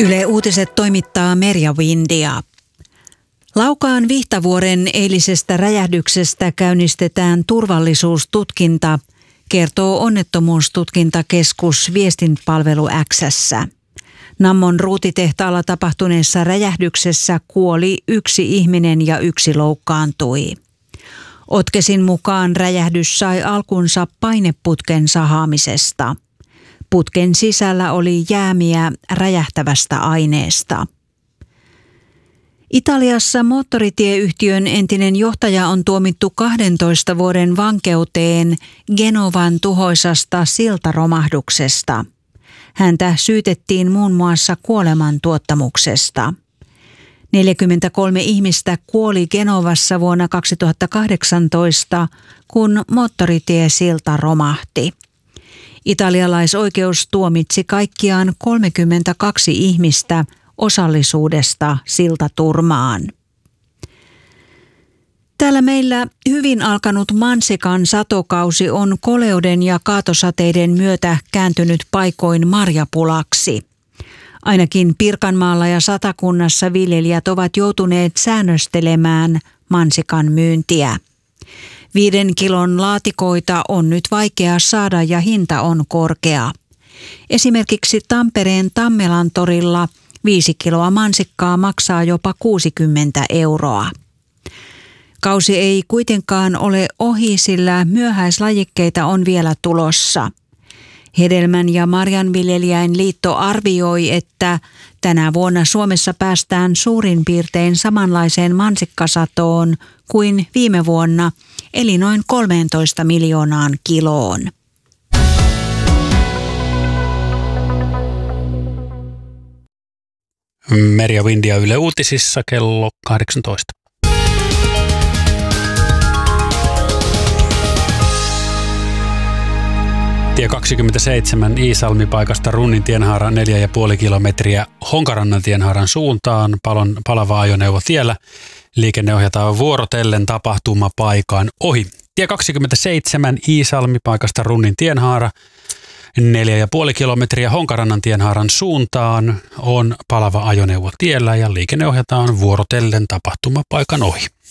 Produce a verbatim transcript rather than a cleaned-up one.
Yle Uutiset toimittaa Merja Windia. Laukaan Vihtavuoren eilisestä räjähdyksestä käynnistetään turvallisuustutkinta, kertoo onnettomuustutkintakeskus Viestinpalvelu X:ssä. Nammon ruutitehtaalla tapahtuneessa räjähdyksessä kuoli yksi ihminen ja yksi loukkaantui. Otkesin mukaan räjähdys sai alkunsa paineputken sahaamisesta. Putken sisällä oli jäämiä räjähtävästä aineesta. Italiassa moottoritieyhtiön entinen johtaja on tuomittu kahdentoista vuoden vankeuteen Genovan tuhoisasta siltaromahduksesta. Häntä syytettiin muun muassa kuolemantuottamuksesta. neljäkymmentäkolme ihmistä kuoli Genovassa vuonna kaksituhattakahdeksantoista, kun moottoritiesilta romahti. Italialaisoikeus tuomitsi kaikkiaan kolmekymmentäkaksi ihmistä osallisuudesta siltaturmaan. Täällä meillä hyvin alkanut mansikan satokausi on koleuden ja kaatosateiden myötä kääntynyt paikoin marjapulaksi. Ainakin Pirkanmaalla ja Satakunnassa viljelijät ovat joutuneet säännöstelemään mansikan myyntiä. Viiden kilon laatikoita on nyt vaikea saada ja hinta on korkea. Esimerkiksi Tampereen Tammelan torilla viisi kiloa mansikkaa maksaa jopa kuusikymmentä euroa. Kausi ei kuitenkaan ole ohi, sillä myöhäislajikkeita on vielä tulossa. Hedelmän- ja marjanviljelijäin liitto arvioi, että tänä vuonna Suomessa päästään suurin piirtein samanlaiseen mansikkasatoon kuin viime vuonna, eli noin kolmetoista miljoonaan kiloon. Merja Windia Yle Uutisissa kello kahdeksantoista. Tie kaksikymmentäseitsemän Iisalmi paikasta Runnin tienhaara neljä pilkku viisi kilometriä Honkarannan tienhaaran suuntaan palon, palava ajoneuvo tiellä. Liikenne ohjataan vuorotellen tapahtumapaikan ohi. Tie kaksikymmentäseitsemän Iisalmi paikasta Runnin tienhaara neljä pilkku viisi kilometriä Honkarannan tienhaaran suuntaan on palava ajoneuvo tiellä ja liikenne ohjataan vuorotellen tapahtumapaikan ohi.